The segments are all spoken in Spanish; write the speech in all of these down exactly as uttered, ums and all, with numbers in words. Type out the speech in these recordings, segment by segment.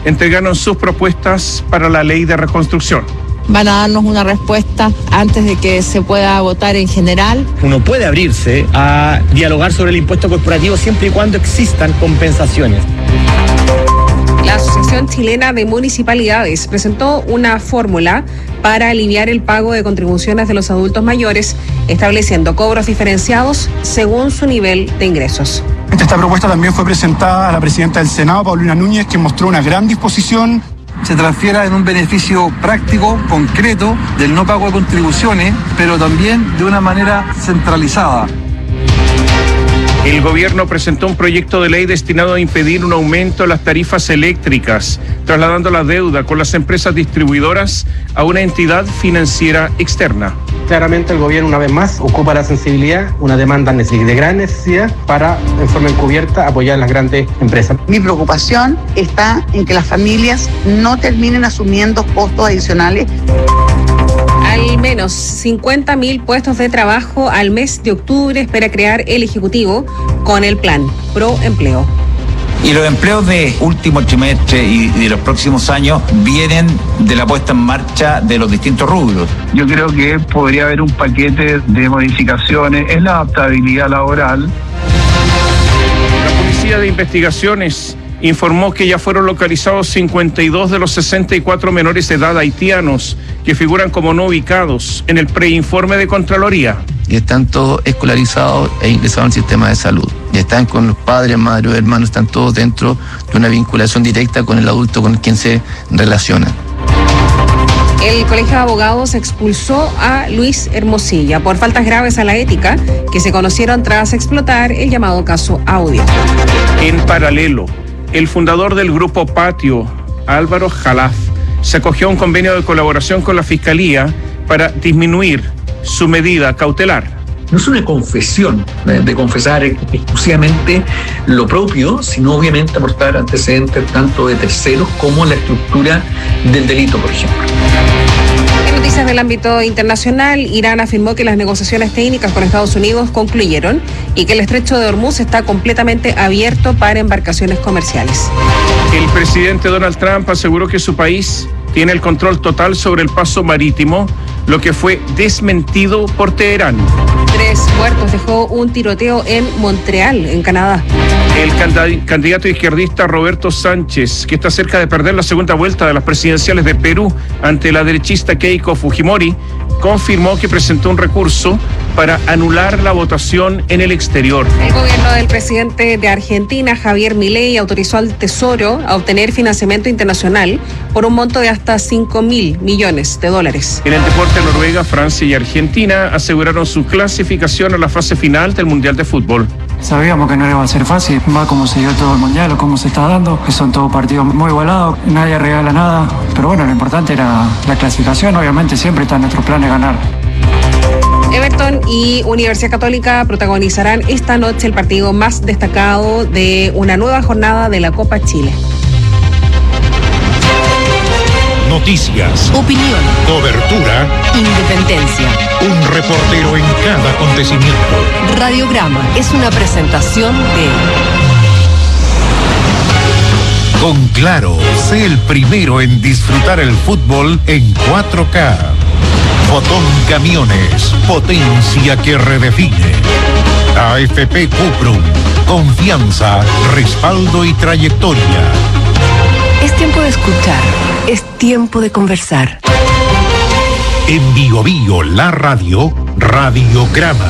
entregaron sus propuestas para la ley de reconstrucción. Van a darnos una respuesta antes de que se pueda votar en general. Uno puede abrirse a dialogar sobre el impuesto corporativo siempre y cuando existan compensaciones. La Asociación Chilena de Municipalidades presentó una fórmula para aliviar el pago de contribuciones de los adultos mayores, estableciendo cobros diferenciados según su nivel de ingresos. Esta propuesta también fue presentada a la presidenta del Senado, Paulina Núñez, que mostró una gran disposición. Se transfiera en un beneficio práctico, concreto, del no pago de contribuciones, pero también de una manera centralizada. El gobierno presentó un proyecto de ley destinado a impedir un aumento de las tarifas eléctricas, trasladando la deuda con las empresas distribuidoras a una entidad financiera externa. Claramente el gobierno una vez más ocupa la sensibilidad, una demanda de gran necesidad para, en forma encubierta, apoyar a las grandes empresas. Mi preocupación está en que las familias no terminen asumiendo costos adicionales. Al menos cincuenta mil puestos de trabajo al mes de octubre espera crear el Ejecutivo con el plan Pro Empleo. Y los empleos de último trimestre y de los próximos años vienen de la puesta en marcha de los distintos rubros. Yo creo que podría haber un paquete de modificaciones en la adaptabilidad laboral. La Policía de Investigaciones informó que ya fueron localizados cincuenta y dos de los sesenta y cuatro menores de edad haitianos que figuran como no ubicados en el preinforme de Contraloría. Y están todos escolarizados e ingresados al sistema de salud. Y están con los padres, madres, hermanos, están todos dentro de una vinculación directa con el adulto con quien se relacionan. El Colegio de Abogados expulsó a Luis Hermosilla por faltas graves a la ética que se conocieron tras explotar el llamado caso Audio. En paralelo, el fundador del grupo Patio, Álvaro Jalaf, se acogió a un convenio de colaboración con la Fiscalía para disminuir su medida cautelar. No es una confesión de, de confesar exclusivamente lo propio, sino obviamente aportar antecedentes tanto de terceros como la estructura del delito, por ejemplo. En noticias del ámbito internacional, Irán afirmó que las negociaciones técnicas con Estados Unidos concluyeron y que el estrecho de Hormuz está completamente abierto para embarcaciones comerciales. El presidente Donald Trump aseguró que su país tiene el control total sobre el paso marítimo, lo que fue desmentido por Teherán. Tres muertos dejó un tiroteo en Montreal, en Canadá. El candidato izquierdista Roberto Sánchez, que está cerca de perder la segunda vuelta de las presidenciales de Perú ante la derechista Keiko Fujimori, confirmó que presentó un recurso para anular la votación en el exterior. El gobierno del presidente de Argentina, Javier Milei, autorizó al Tesoro a obtener financiamiento internacional por un monto de hasta cinco mil millones de dólares. En el deporte, Noruega, Francia y Argentina aseguraron su clasificación a la fase final del Mundial de Fútbol. Sabíamos que no iba a ser fácil, más como se dio todo el Mundial o cómo se está dando, que son todos partidos muy igualados, nadie regala nada, pero bueno, lo importante era la clasificación, obviamente siempre está en nuestro plan de ganar. Everton y Universidad Católica protagonizarán esta noche el partido más destacado de una nueva jornada de la Copa Chile. Noticias, opinión, cobertura, independencia. Un reportero en cada acontecimiento. Radiograma es una presentación de... Con Claro, sé el primero en disfrutar el fútbol en cuatro K. Fotón Camiones, potencia que redefine. A F P Cuprum, confianza, respaldo y trayectoria. Es tiempo de escuchar, es tiempo de conversar. En Bio Bio, la radio, Radiograma.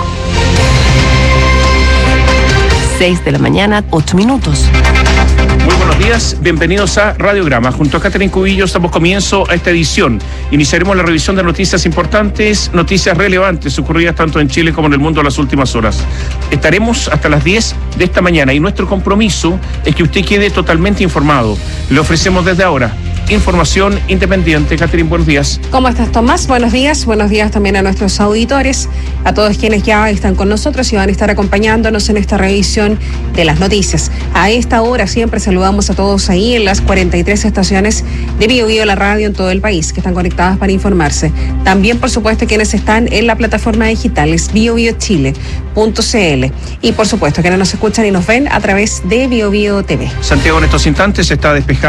seis de la mañana, ocho minutos. Muy buenos días, bienvenidos a Radiograma. Junto a Catherine Cubillo damos comienzo a esta edición. Iniciaremos la revisión de noticias importantes, noticias relevantes ocurridas tanto en Chile como en el mundo en las últimas horas. Estaremos hasta las diez de esta mañana y nuestro compromiso es que usted quede totalmente informado. Le ofrecemos desde ahora información independiente. Catherine, buenos días. ¿Cómo estás, Tomás? Buenos días. Buenos días también a nuestros auditores, a todos quienes ya están con nosotros y van a estar acompañándonos en esta revisión de las noticias. A esta hora siempre saludamos a todos ahí en las cuarenta y tres estaciones de Bio Bio, la radio en todo el país, que están conectadas para informarse. También, por supuesto, quienes están en la plataforma digital, es bio bio chile punto c l. Y, por supuesto, quienes nos escuchan y nos ven a través de Bio Bio T V. Santiago en estos instantes está despejado.